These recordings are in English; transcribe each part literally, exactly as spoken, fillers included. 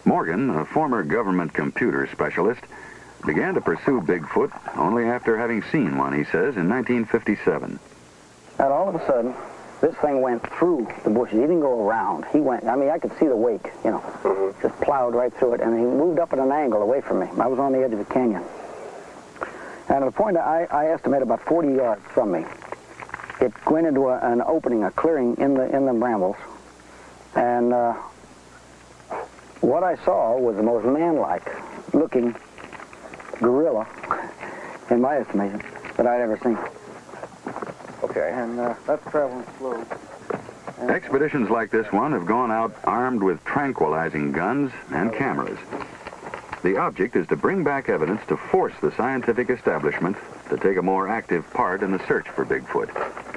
Morgan, a former government computer specialist, began to pursue Bigfoot only after having seen one, he says, in nineteen fifty-seven. And all of a sudden, this thing went through the bushes. He didn't go around. He went, I mean, I could see the wake, you know, mm-hmm. just plowed right through it, and he moved up at an angle away from me. I was on the edge of the canyon. And at a point, I, I estimate about forty yards from me, it went into a, an opening, a clearing in the, in the brambles. And uh, what I saw was the most man-like looking gorilla, in my estimation, that I'd ever seen. Okay. And uh, that's traveling slow. And Expeditions like this one have gone out armed with tranquilizing guns and cameras. The object is to bring back evidence to force the scientific establishment to take a more active part in the search for Bigfoot.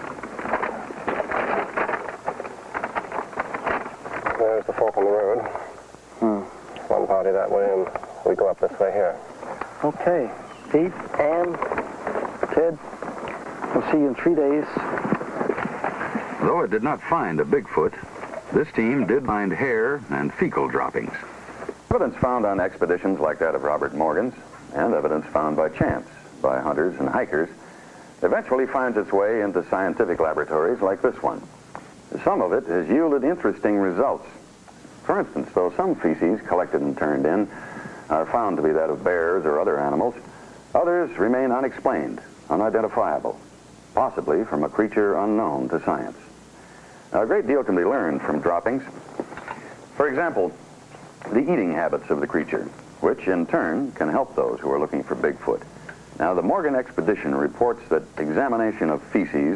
There's the fork on the road. Hmm. One party that way, and we go up this way here. Okay. Pete, Ann, Ted, we'll see you in three days. Though it did not find a Bigfoot, this team did find hair and fecal droppings. Evidence found on expeditions like that of Robert Morgan's, and evidence found by chance by hunters and hikers, eventually finds its way into scientific laboratories like this one. Some of it has yielded interesting results. For instance, though some feces collected and turned in are found to be that of bears or other animals, others remain unexplained, unidentifiable, possibly from a creature unknown to science. Now, a great deal can be learned from droppings. For example, the eating habits of the creature, which in turn can help those who are looking for Bigfoot. Now, the Morgan expedition reports that examination of feces